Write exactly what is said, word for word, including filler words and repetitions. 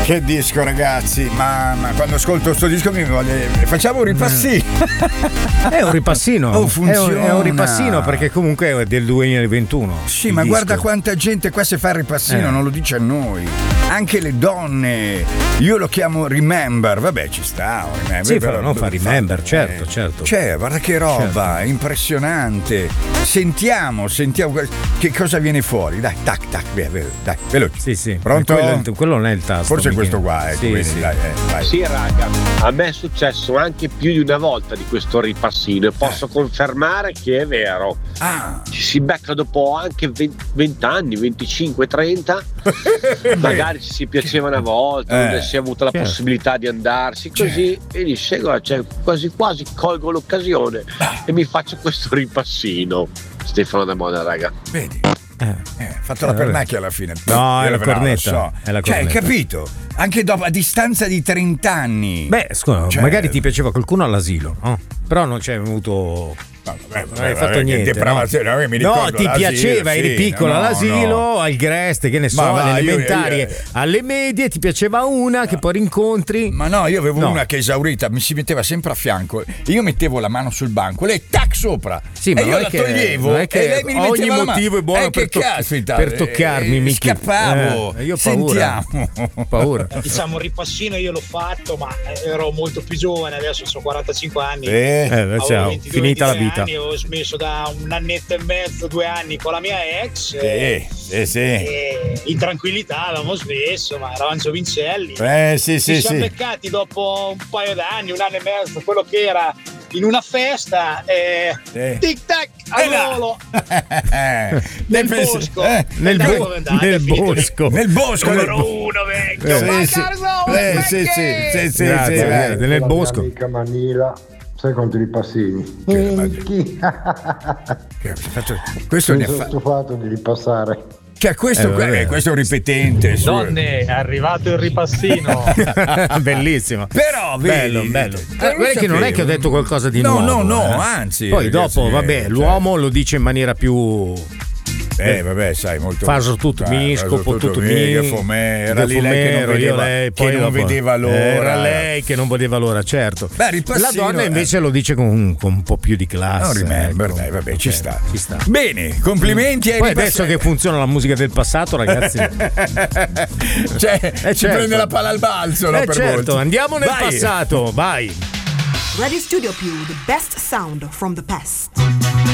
Che disco, ragazzi, mamma, quando ascolto sto disco mi voglio. Facciamo un ripassino. È un ripassino. Oh, funziona. È un, è un ripassino perché comunque è del duemilaventuno. Sì, ma disco. guarda quanta gente qua se fa il ripassino, Eh. non lo dice a noi. Anche le donne. Io lo chiamo Remember, vabbè, ci sta. Remember, Sì, però- fa, no, fa Remember, eh. certo, certo. Cioè, guarda che roba, impressionante. Sentiamo, sentiamo que- che cosa viene fuori. Dai, tac, tac, via, via, dai, veloce. Sì, sì. Pronto? Quello, quello non è il tasto. Forse è Michele. questo qua, ecco, Sì, vedi, sì. dai, eh, vai. Sì, raga, a me è successo anche più di una volta di questo ripassino e posso confermare che è vero. Ah. Ci si becca dopo anche venti anni, venticinque, trenta, magari ci si piaceva una volta, Eh, non si è avuta la certo. possibilità di andarsi così e dice, guarda, cioè, quasi quasi colgo l'occasione e mi faccio questo ripassino. Stefano da Moda, raga. Vedi? Eh. Eh, fatto la Eh, pernacchia alla fine. No, è Io la lo cornetta, so. è la Cioè, hai cornetta. capito? Anche dopo, a distanza di trenta anni. Beh, scusa, Cioè- magari ti piaceva qualcuno all'asilo, no? Però non c'è avuto. No, vabbè, non hai vabbè, fatto che niente. depravazione, No, io mi no ricordo ti l'asilo, piaceva, sì, eri piccolo no, all'asilo, no. al Greste, che ne so, Ma va, alle io- elementari, io- alle medie ti piaceva una che poi rincontri. Ma no, io avevo No. una che esaurita, mi si metteva sempre a fianco. Io mettevo la mano sul banco, lei tac sopra. Sì, ma e io non è la che- toglievo. non è che e lei mi rimetteva ogni la mano. motivo è buono Eh, per che toc- caspita, per toccarmi, eh, Miki. Scappavo. Eh, io ho paura. Sentiamo. Ho paura. Diciamo un ripassino io l'ho fatto, ma ero molto più giovane, adesso sono quarantacinque anni. Eh, Eh, Avevo ciao, ventidue, finita la ventitré vita. anni, ho smesso da un annetto e mezzo, due anni con la mia ex. sì, sì, sì. E in tranquillità avevamo smesso, ma eravamo giovincelli. Eh, sì, sì, Ci siamo sì. beccati dopo un paio d'anni, un anno e mezzo, quello che era in una festa e Sì. tic tac Eh, al là. volo Eh, nel pensi- bosco. eh, Nel, Dai, bo- dove andate? nel Finito. bosco. Nel bosco. nel Numero bo- uno vecchio, Eh, ma sì, Carlo, eh, ma sì, sì, che? sì, sì, Grazie, sì, grazie. vai. Nel La bosco. mia amica Manila, sai quanti ripassini? Che- Minchi. Che- faccio- Questo Mi ne sono fa. stufato di ripassare. Cioè, questo, Eh, vabbè. eh, questo è un ripetente. su- Donne, è arrivato il ripassino. Bellissimo. Però, vedi, bello, bello. eh, Eh, non guarda che non è sapevo. che ho detto qualcosa di No, nuovo. no, no, eh. anzi, Poi ragazzi, dopo, vabbè, eh, cioè- l'uomo lo dice in maniera più. Eh, vabbè, sai, molto. Faso tutto, Ah, mi faso scopo tutto, mi, mi. che fomè, era che lì lei che non fomero, io vedeva, lei, che poi non dopo- vedeva l'ora. Era lei che non vedeva l'ora, certo. Beh, ripassino, La donna eh. invece lo dice con, con un po' più di classe. Non remember, ecco. dai, vabbè, ci Ok, sta. ci sta. Bene, complimenti ai Poi ripass- adesso che funziona la musica del passato, ragazzi. cioè, Eh, ci certo. prende la palla al balzo, no, Eh per certo, molti. andiamo nel Vai. passato, vai. Radio Studio Più, the best sound from the past.